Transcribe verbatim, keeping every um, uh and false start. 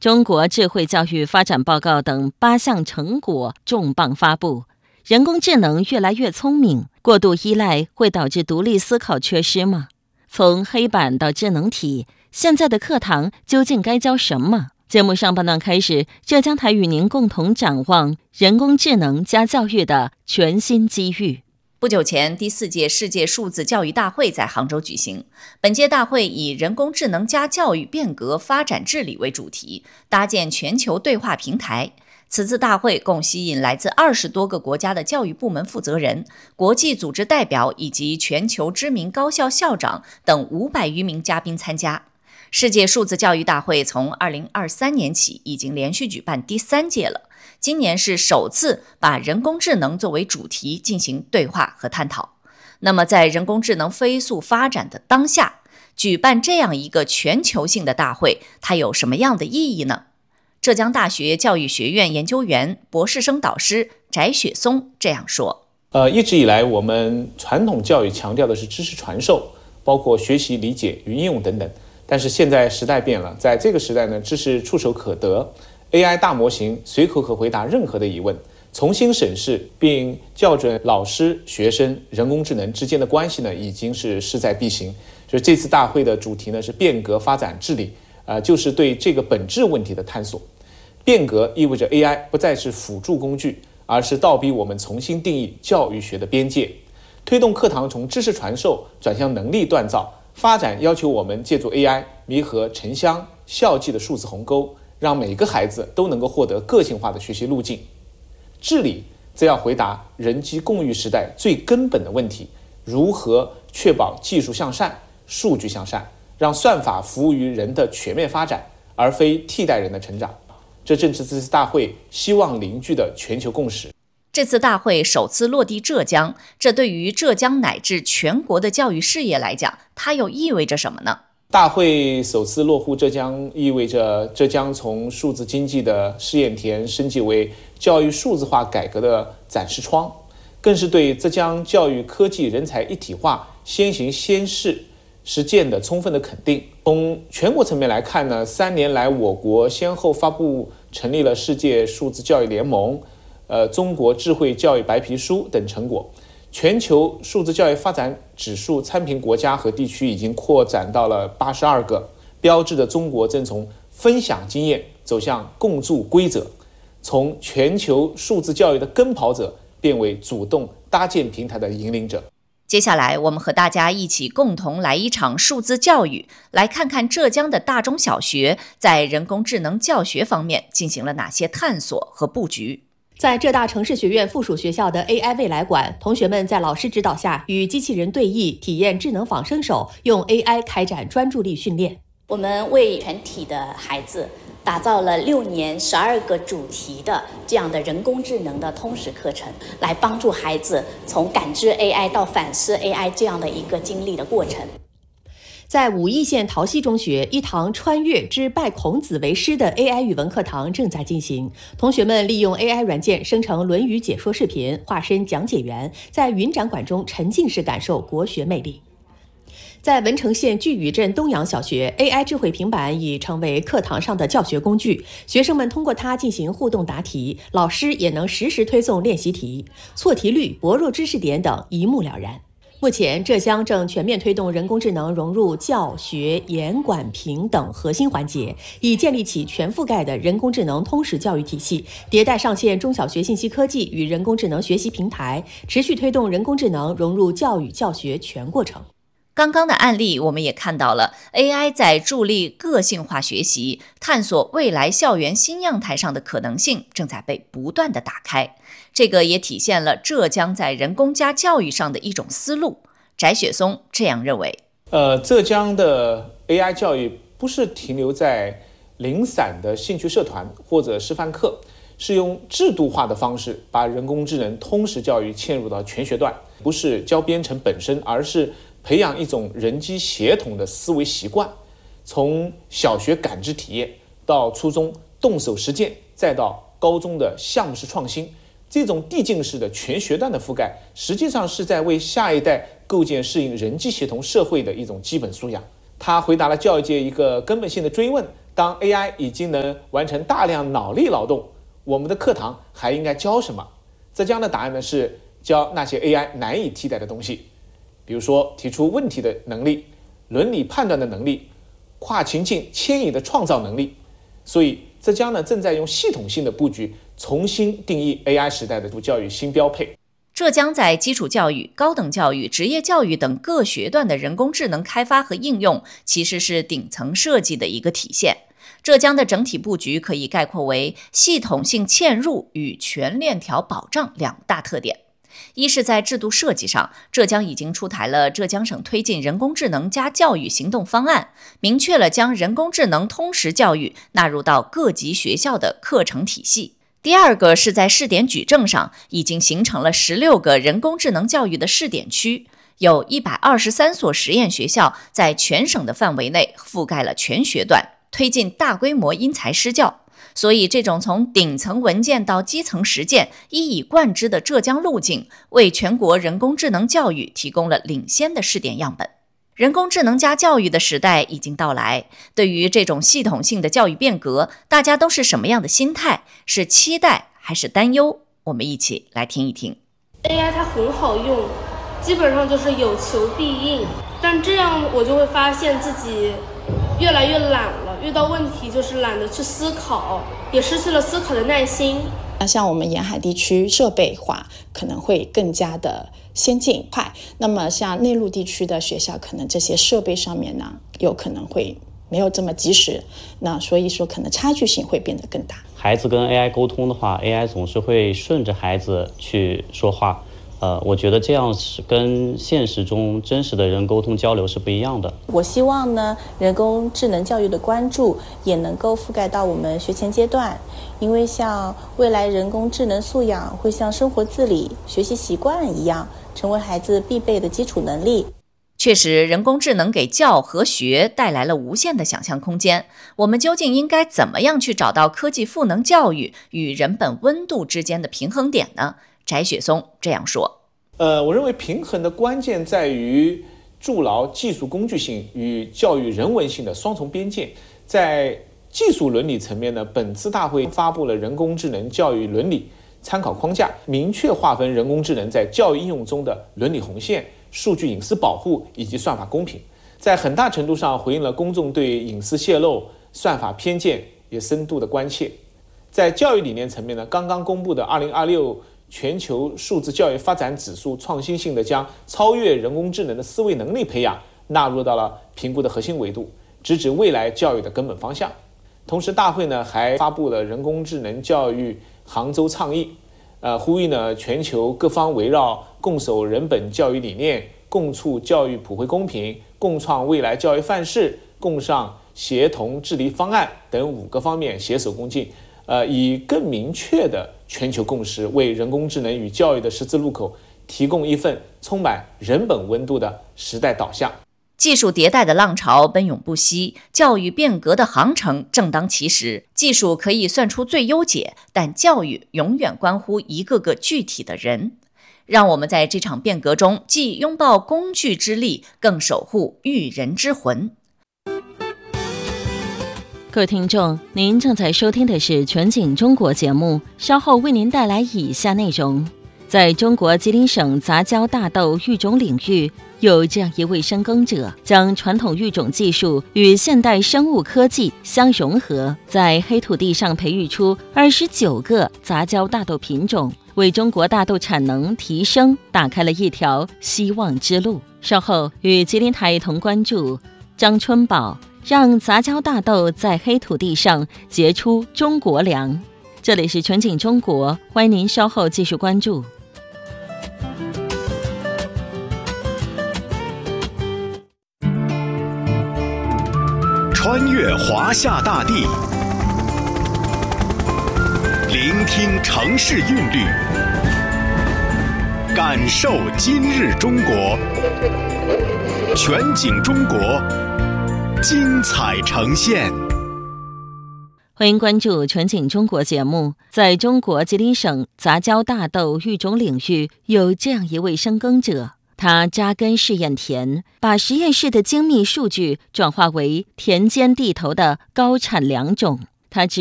中国智慧教育发展报告等八项成果重磅发布。人工智能越来越聪明，过度依赖会导致独立思考缺失吗？从黑板到智能体，现在的课堂究竟该教什么？节目上半段开始，浙江台与您共同展望人工智能加教育的全新机遇。 不久前，第四届世界数字教育大会在杭州举行。本届大会以人工智能加教育变革发展治理为主题，搭建全球对话平台。此次大会共吸引来自二十多个国家的教育部门负责人、国际组织代表以及全球知名高校校长等五百余名嘉宾参加。世界数字教育大会从二零二三年起已经连续举办第三届了，今年是首次把人工智能作为主题进行对话和探讨。那么在人工智能飞速发展的当下，举办这样一个全球性的大会，它有什么样的意义呢？浙江大学教育学院研究员、博士生导师翟雪松这样说： 呃，一直以来我们传统教育强调的是知识传授，包括学习、理解与应用等等。但是现在时代变了，在这个时代呢，知识触手可得 ，A I 大模型随口可回答任何的疑问，重新审视并校准老师、学生、人工智能之间的关系呢，已经是势在必行。所以这次大会的主题呢是变革发展治理，呃，就是对这个本质问题的探索。变革意味着 A I 不再是辅助工具，而是倒逼我们重新定义教育学的边界，推动课堂从知识传授转向能力锻造。发展要求我们借助 A I 弥合城乡校际的数字鸿沟，让每个孩子都能够获得个性化的学习路径。治理则要回答人机共育时代最根本的问题：如何确保技术向善、数据向善，让算法服务于人的全面发展，而非替代人的成长。这正是这次大会希望凝聚的全球共识。 这次大会首次落地浙江，这对于浙江乃至全国的教育事业来讲，它又意味着什么呢？ 大会首次落户浙江，意味着浙江从数字经济的试验田升级为教育数字化改革的展示窗，更是对浙江教育科技人才一体化先行先试实践的充分的肯定。从全国层面来看呢，三年来我国先后发布成立了世界数字教育联盟、呃中国智慧教育白皮书等成果。全球数字教育发展指数参评国家和地区已经扩展到了八十二个，标志着中国正从分享经验走向共筑规则，从全球数字教育的跟跑者变为主动搭建平台的引领者。 接下来我们和大家一起共同来一场数字教育，来看看浙江的大中小学在人工智能教学方面进行了哪些探索和布局。 在浙大城市学院附属学校的 A I 未来馆，同学们在老师指导下与机器人对弈，体验智能仿生手，用 A I 开展专注力训练。 我们为全体的孩子打造了六年十二个主题的这样的人工智能的通识课程，来帮助孩子从感知 A I 到反思 A I 这样的一个经历的过程。 在武义县桃溪中学，一堂穿越之拜孔子为师的 A I 语文课堂正在进行。同学们利用 A I 软件生成《论语》解说视频，化身讲解员，在云展馆中沉浸式感受国学魅力。在文成县巨宇镇东阳小学 ，A I 智慧平板已成为课堂上的教学工具，学生们通过它进行互动答题，老师也能实时推送练习题，错题率、薄弱知识点等一目了然。目前，浙江正全面推动人工智能融入教学、研管评等核心环节，以建立起全覆盖的人工智能通识教育体系，迭代上线中小学信息科技与人工智能学习平台，持续推动人工智能融入教育教学全过程。 刚刚的案例我们也看到了 A I 在助力个性化学习、探索未来校园新样态上的可能性正在被不断的打开，这个也体现了浙江在人工加教育上的一种思路。翟雪松这样认为， 呃，浙江的 A I 教育不是停留在零散的兴趣社团或者示范课，是用制度化的方式把人工智能通识教育嵌入到全学段，不是教编程本身，而是培养一种人机协同的思维习惯，从小学感知体验到初中动手实践，再到高中的项目式创新，这种递进式的全学段的覆盖，实际上是在为下一代构建适应人机协同社会的一种基本素养。它回答了教育界一个根本性的追问， 当 A I 已经能完成大量脑力劳动，我们的课堂还应该教什么？浙江的答案呢是教那些 A I 难以替代的东西，比如说提出问题的能力、伦理判断的能力、跨情境迁移的创造能力。所以浙江呢正在用系统性的布局重新定义 A I 时代的教育新标配。 浙江在基础教育、高等教育、职业教育等各学段的人工智能开发和应用，其实是顶层设计的一个体现。浙江的整体布局可以概括为系统性嵌入与全链条保障两大特点。一是在制度设计上，浙江已经出台了浙江省推进人工智能加教育行动方案，明确了将人工智能通识教育纳入到各级学校的课程体系。第二个是在试点矩阵上，已经形成了十六个人工智能教育的试点区，有一百二十三所实验学校在全省的范围内覆盖了全学段，推进大规模因材施教。所以这种从顶层文件到基层实践一以贯之的浙江路径，为全国人工智能教育提供了领先的试点样本。人工智能加教育的时代已经到来，对于这种系统性的教育变革，大家都是什么样的心态？是期待还是担忧？我们一起来听一听。 A I 它很好用，基本上就是有求必应，但这样我就会发现自己越来越懒了，遇到问题就是懒得去思考，也失去了思考的耐心。 那像我们沿海地区设备化可能会更加的先进快，那么像内陆地区的学校，可能这些设备上面呢，有可能会没有这么及时，那所以说可能差距性会变得更大。 孩子跟 A I 沟通的话 ，A I 总是会顺着孩子去说话。呃，我觉得这样是跟现实中真实的人沟通交流是不一样的。 我希望呢，人工智能教育的关注也能够覆盖到我们学前阶段，因为像未来人工智能素养会像生活自理、学习习惯一样，成为孩子必备的基础能力。 确实，人工智能给教和学带来了无限的想象空间。我们究竟应该怎么样去找到科技赋能教育与人本温度之间的平衡点呢？翟雪松这样说： 呃，我认为平衡的关键在于筑牢技术工具性与教育人文性的双重边界。在技术伦理层面呢，本次大会发布了人工智能教育伦理参考框架，明确划分人工智能在教育应用中的伦理红线、数据隐私保护以及算法公平，在很大程度上回应了公众对隐私泄露、算法偏见也深度的关切。在教育理念层面呢，刚刚公布的二零二六全球数字教育发展指数创新性的将超越人工智能的思维能力培养纳入到了评估的核心维度，直指未来教育的根本方向。同时，大会呢还发布了人工智能教育杭州倡议，呃，呼吁呢全球各方围绕共守人本教育理念、共促教育普惠公平、共创未来教育范式、共上协同治理方案等五个方面携手共进，呃，以更明确的全球共识，为人工智能与教育的十字路口提供一份充满人本温度的时代导向。 技术迭代的浪潮奔涌不息，教育变革的航程正当其时。技术可以算出最优解，但教育永远关乎一个个具体的人。让我们在这场变革中，既拥抱工具之力，更守护育人之魂。 各位听众，您正在收听的是全景中国节目，稍后为您带来以下内容。在中国吉林省杂交大豆育种领域，有这样一位深耕者，将传统育种技术与现代生物科技相融合，在黑土地上培育出二十九个杂交大豆品种，为中国大豆产能提升打开了一条希望之路。稍后与吉林台一同关注张春宝，让杂交大豆在黑土地上结出中国粮。这里是全景中国，欢迎您稍后继续关注。 穿越华夏大地，聆听城市韵律，感受今日中国。全景中国，精彩呈现。 欢迎关注全景中国节目。在中国吉林省杂交大豆育种领域，有这样一位深耕者， 他扎根试验田，把实验室的精密数据转化为田间地头的高产良种。他只